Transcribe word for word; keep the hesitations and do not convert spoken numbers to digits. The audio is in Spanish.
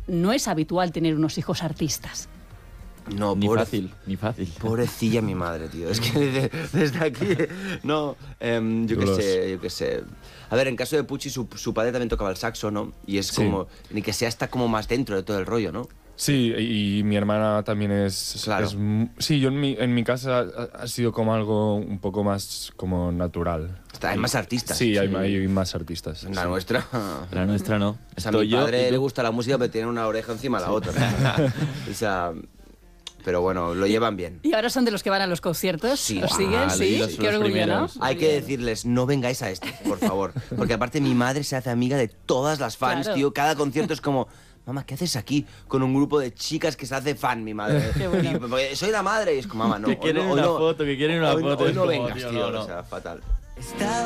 no es habitual tener unos hijos artistas. No, ni pobre, fácil, ni fácil. Pobrecilla mi madre, tío. Es que desde, desde aquí... No, eh, yo qué sé, yo qué sé. A ver, en caso de Pucci, su, su padre también tocaba el saxo, ¿no? Y es Sí. como... Ni que sea está como más dentro de todo el rollo, ¿no? Sí, y, y mi hermana también es... Claro. es m- sí, yo en mi, en mi casa ha, ha sido como algo un poco más como natural. Está, hay más artistas. Sí, hay, hay más artistas. En la sí. nuestra... La nuestra no. O sea, a Estoy mi yo padre y le tú. gusta la música, pero tiene una oreja encima de la otra. O sea... Pero bueno, lo llevan bien. Y ahora son de los que van a los conciertos. Sí. ¿Os siguen? Ah, Sí. los- Qué los orgullo, ¿no? primeros. Hay que decirles, no vengáis a este, por favor. Porque aparte mi madre se hace amiga de todas las fans, Claro. tío. Cada concierto es como, mamá, ¿qué haces aquí? Con un grupo de chicas que se hace fan, mi madre. Qué bueno. Y, porque soy la madre y es como, mamá, no. Que hoy quieren no, hoy una no- foto, que quieren una hoy no- foto. Hoy Es no como, vengas, tío, tío. no, no. O sea, fatal. Estaba